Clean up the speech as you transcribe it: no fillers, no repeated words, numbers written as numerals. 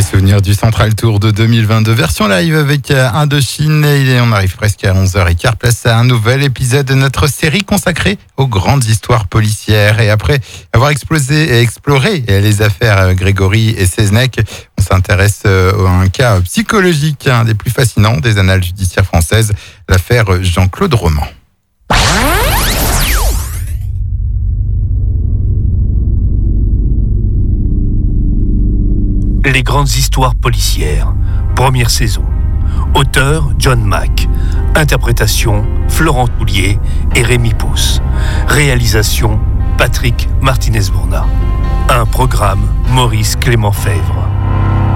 Souvenirs du Central Tour de 2022, version live avec Indochine. Et on arrive presque à 11h15. Place à un nouvel épisode de notre série consacrée aux grandes histoires policières. Et après avoir exploré les affaires Grégory et Seznec, on s'intéresse à un cas psychologique, un des plus fascinants des annales judiciaires françaises, l'affaire Jean-Claude Roman. Les grandes histoires policières, première saison. Auteur John Mack. Interprétation Florent Toulier et Rémi Pousse. Réalisation Patrick Martinez-Bourna. Un programme Maurice Clément Fèvre.